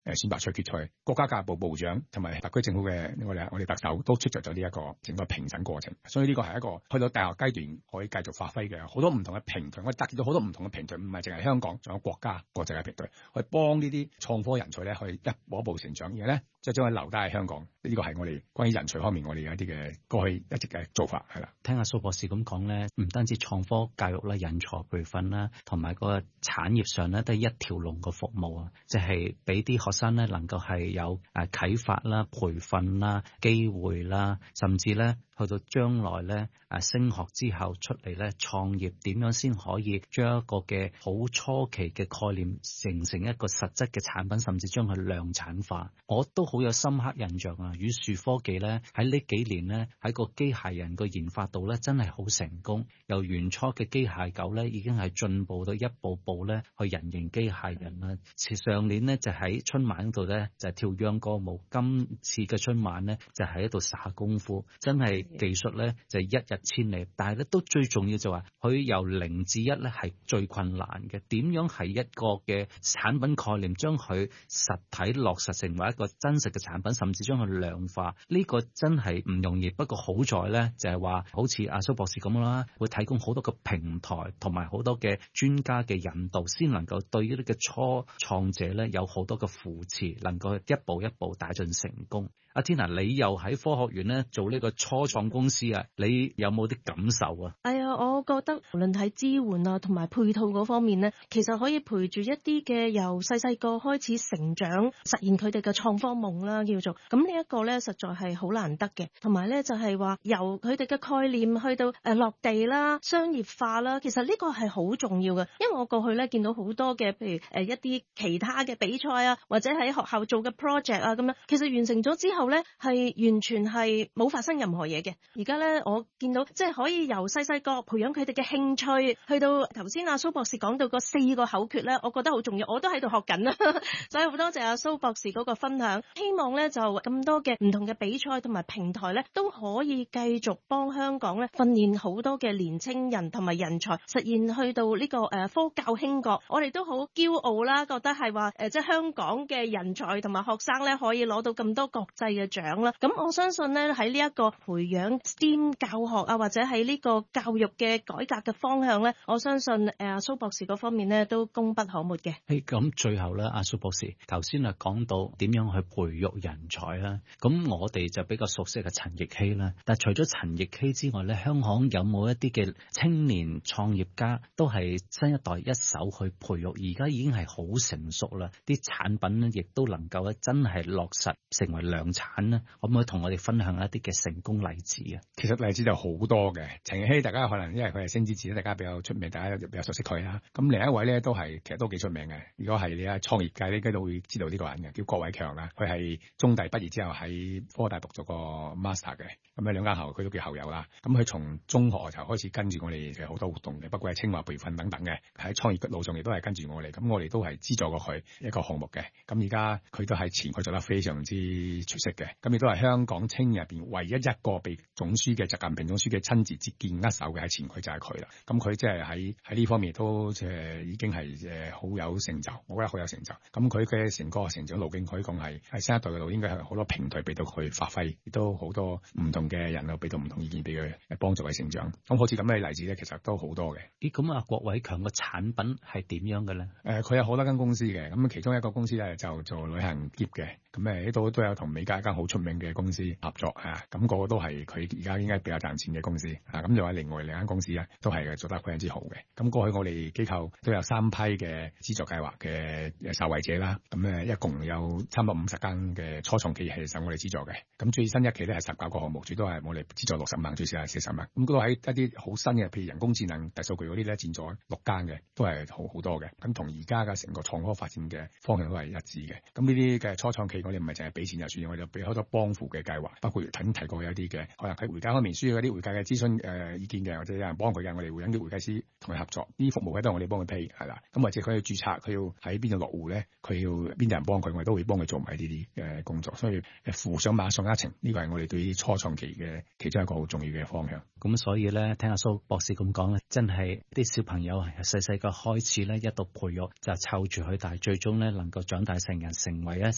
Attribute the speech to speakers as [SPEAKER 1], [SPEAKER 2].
[SPEAKER 1] 選拔賽決賽，國家教育部部長同埋特區政府嘅我哋特首都出席咗呢一個整個評審過程，所以呢個係一個去到大學階段可以繼續發揮嘅好多唔同嘅平台，我哋搭建咗好多唔同嘅平台，唔係淨係香港，仲有國家國際嘅平台，去幫呢啲創科人才咧去一步一步成長，而咧即係將佢留低喺香港。呢個係我哋關於人才方面我哋一啲嘅過去一直嘅做法係啦。
[SPEAKER 2] 聽阿蘇博士咁講咧，唔單止創科教育啦、人才培訓啦，同埋個產業上咧都係一條龍嘅服務啊，即係俾啲學生咧能夠係有啟發啦、培訓啦、機會啦，甚至咧去到將來咧升學之後出嚟咧創業，點樣先可以將一個嘅好初期嘅概念成一個實質嘅產品，甚至將佢量產化。我都好有深刻印象啊！宇樹科技咧喺呢幾年咧喺個機械人個研發度咧真係好成功，由原初嘅機械狗咧已經係進步到一步步咧去人形機械人啦。上年咧就喺春晚度咧就跳秧歌舞，今次嘅春晚咧就喺度撒功夫，真係技術咧就一日千里。但係咧都最重要就話佢由0至1咧係最困難嘅，點樣係一個嘅產品概念將佢實體落實成為一個真實嘅產品，甚至將佢量化，呢個真係唔容易。不過好在咧就係話好似阿蘇博士咁啦，會提供好多個平台同埋好多嘅專家嘅引導，先能夠對呢啲嘅初創者咧有好多嘅扶持，能夠一步一步帶進成功。阿 Tina， 你又喺科學園咧做呢個初創公司啊，你有冇啲感受啊？
[SPEAKER 3] 我覺得無論喺支援啊同埋配套嗰方面咧，其實可以陪住一啲嘅由細個開始成長，實現佢哋嘅創科夢啦，叫做咁呢一個咧，實在係好難得嘅。同埋咧就係話由佢哋嘅概念去到落地啦、商業化啦，其實呢個係好重要嘅。因為我過去咧見到好多嘅，譬如一啲其他嘅比賽啊，或者喺學校做嘅 project 啊咁樣，其實完成咗之後咧係完全係冇發生任何嘢嘅。而家咧我見到即係可以由細個培養佢哋嘅興趣，去到頭先阿蘇博士講到個4個口訣咧，我覺得好重要，我都喺度學緊啦。所以好多謝阿蘇博士嗰個分享，希望咧就咁多嘅唔同嘅比賽同埋平台咧，都可以繼續幫香港咧訓練好多嘅年青人同埋人才，實現去到呢個科教興國。我哋都好驕傲啦，覺得係話即係香港嘅人才同埋學生咧可以攞到咁多國際嘅獎啦。咁我相信咧喺呢一個培養 STEAM 教學啊，或者喺呢個教育嘅改革嘅方向咧，我相信阿蘇博士嗰方面咧都功不可沒嘅。
[SPEAKER 2] 咁最後咧，阿蘇博士頭先講到點樣去培育人才啦，咁我哋就比較熟悉嘅陳易希啦。但除咗陳易希之外咧，香港有冇一啲嘅青年創業家都係新一代一手去培育，而家已經係好成熟啦，啲產品咧亦都能夠真係落實成為量產咧，可唔可以同我哋分享一啲嘅成功例子啊？
[SPEAKER 1] 其實例子就好多嘅，陳易希大家可能因為佢係星之子，大家比較出名，大家比較熟悉佢啦。咁另一位咧都係其實都幾出名嘅，如果係你喺創業界咧，應該都會知道呢個人嘅，叫郭偉強啦。佢係中大畢業之後喺科大讀咗個 master 嘅，咁喺兩間校佢都叫校友啦。咁佢從中學就開始跟住我哋嘅好多活動嘅，包括係清華培訓等等嘅，喺創業路上亦都係跟住我哋。咁我哋都係資助過佢一個項目嘅。咁而家佢都喺前佢做得非常之出色嘅。咁亦都係香港青年入邊唯一一個被總書記習近平總書記親自接見握手嘅，喺前佢就係佢啦。咁佢即係喺呢方面都已經係好有成就，我覺得好有成就。咁佢嘅成個成長路徑可以講係喺新一代嘅路，應該係好多平台俾到佢發揮，亦都好多唔同嘅人啊俾到唔同意見俾佢幫助佢成長。咁好似咁嘅例子咧，其實都好多嘅。
[SPEAKER 2] 咁啊，郭偉強嘅產品係點樣嘅咧？
[SPEAKER 1] 佢有好多間公司嘅，咁其中一個公司咧就做旅行喼嘅，咁呢度都有同美加一間好出名嘅公司合作啊，咁個個都係佢而家應該比較賺錢嘅公司啊，咁就話另外兩間公司咧都係做得非常之好嘅。咁過去我哋機構都有3批嘅資助計劃嘅受惠者啦，咁一共有差唔多50間嘅初創企業係受我哋資助嘅。咁最新一期咧係19個項目，最多係我哋資助60萬，最少係40萬。咁嗰度喺一啲好新嘅，譬如人工智能、大數據嗰啲咧，佔咗6間嘅，都係好多嘅。咁同而家嘅成個創科發展嘅方向都係一致嘅。咁呢啲嘅初創企業我哋唔係淨係俾錢就算，我哋俾好多幫扶嘅計劃，包括頭先提過有啲嘅可能喺會計方面需要一啲會計嘅諮詢意見嘅，或者有人幫佢嘅，我哋會揾啲會計師同佢合作。呢啲服務咧都係我哋幫佢批，係啦。咁或者佢要註冊，佢要喺邊度落戶咧，佢要邊啲人幫佢，我哋都會幫佢做埋呢啲嘅工作。所以扶上馬上一程，呢個係我哋對於初創期嘅其中一個好重要嘅方向。
[SPEAKER 2] 咁所以咧，聽阿蘇博士咁講咧，真係啲小朋友細細個開始咧，一度培育就湊住佢，但係最終咧能夠長大成人，成為